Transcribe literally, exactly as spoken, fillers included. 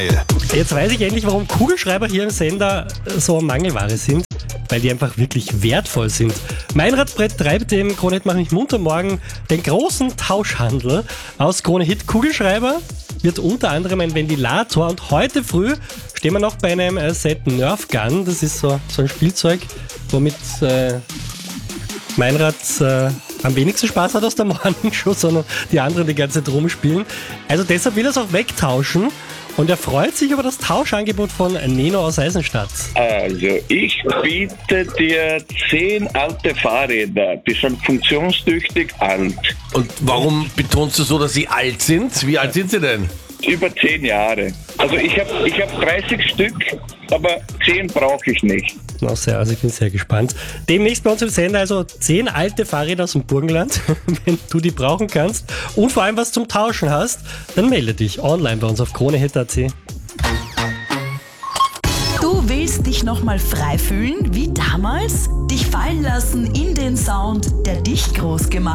Jetzt weiß ich endlich, warum Kugelschreiber hier im Sender so Mangelware sind, weil die einfach wirklich wertvoll sind. Meinrad treibt im Krone-Hit Mach mich munter morgen den großen Tauschhandel aus. Krone-Hit Kugelschreiber wird unter anderem ein Ventilator und heute früh stehen wir noch bei einem äh, Set Nerf Gun. Das ist so, so ein Spielzeug, womit äh, Meinrad äh, am wenigsten Spaß hat aus der Morningshow, sondern die anderen die ganze Zeit rumspielen. Also deshalb will er es auch wegtauschen. Und er freut sich über das Tauschangebot von Neno aus Eisenstadt. Also, ich biete dir zehn alte Fahrräder, die sind funktionstüchtig alt. Und warum betonst du so, dass sie alt sind? Wie alt sind sie denn? Über zehn Jahre. Also ich habe ich hab dreißig Stück, aber zehn brauche ich nicht. Na sehr, also ich bin sehr gespannt. Demnächst bei uns im Sender also zehn alte Fahrräder aus dem Burgenland, wenn du die brauchen kannst und vor allem was zum Tauschen hast, dann melde dich online bei uns auf Krone-Hit Punkt a t. Du willst dich nochmal frei fühlen wie damals? Dich fallen lassen in den Sound, der dich groß gemacht hat?